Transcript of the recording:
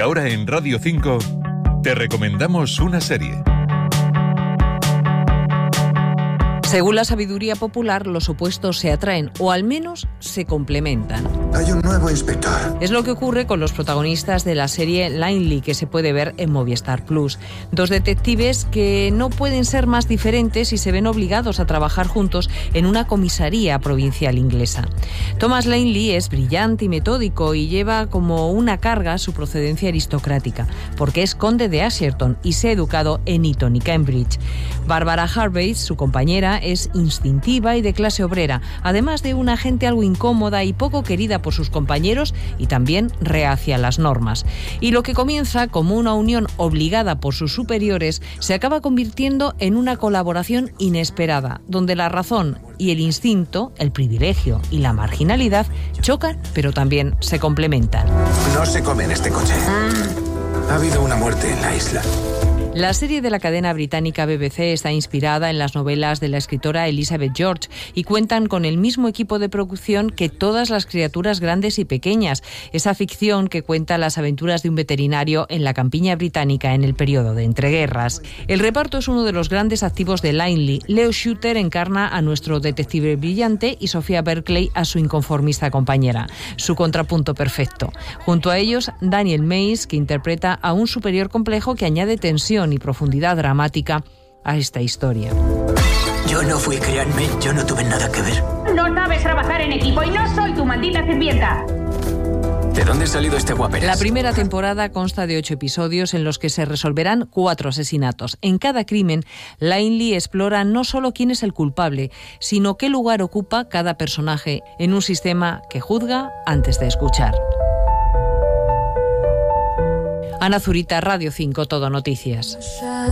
ahora en Radio 5 te recomendamos una serie. Según la sabiduría popular, los opuestos se atraen o al menos se complementan. Hay un nuevo inspector. Es lo que ocurre con los protagonistas de la serie Langley, que se puede ver en Movistar Plus. Dos detectives que no pueden ser más diferentes y se ven obligados a trabajar juntos en una comisaría provincial inglesa. Thomas Langley es brillante y metódico y lleva como una carga su procedencia aristocrática, porque es conde de Asherton y se ha educado en Eton y Cambridge. Barbara Harvey, su compañera, es instintiva y de clase obrera, además de una agente algo incómoda y poco querida por sus compañeros y también reacia a las normas. Y lo que comienza como una unión obligada por sus superiores se acaba convirtiendo en una colaboración inesperada, donde la razón y el instinto, el privilegio y la marginalidad chocan, pero también se complementan. No se come en este coche. Ha habido una muerte en la isla. La serie de la cadena británica BBC está inspirada en las novelas de la escritora Elizabeth George y cuentan con el mismo equipo de producción que Todas las criaturas grandes y pequeñas, esa ficción que cuenta las aventuras de un veterinario en la campiña británica en el periodo de entreguerras. El reparto es uno de los grandes activos de Langley. Leo Shooter encarna a nuestro detective brillante y Sofía Berkeley a su inconformista compañera, su contrapunto perfecto. Junto a ellos, Daniel Mays, que interpreta a un superior complejo que añade tensión y profundidad dramática a esta historia. Yo no fui, créanme, yo no tuve nada que ver. No sabes trabajar en equipo y no soy tu maldita sirvienta. ¿De dónde ha salido este guaperas? La primera temporada consta de 8 episodios en los que se resolverán 4 asesinatos. En cada crimen, Langley explora no solo quién es el culpable, sino qué lugar ocupa cada personaje en un sistema que juzga antes de escuchar. Ana Zurita, Radio 5, Todo Noticias.